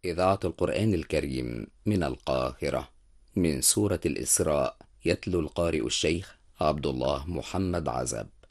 إذاعة القرآن الكريم من القاهرة، من سورة الإسراء. يتلو القارئ الشيخ عبد الله محمد عزب.